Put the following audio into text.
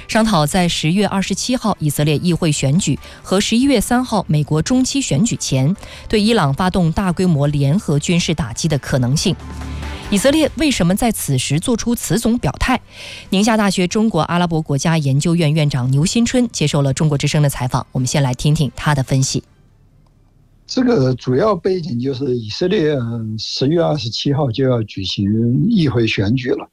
商讨在10月27号以色列议会选举和11月3号美国中期选举前，对伊朗发动大规模联合军事打击的可能性。以色列为什么在此时做出此种表态？宁夏大学中国阿拉伯国家研究院院长牛新春接受了中国之声的采访，我们先来听听他的分析。 这个主要背景就是以色列10月27号就要举行议会选举了。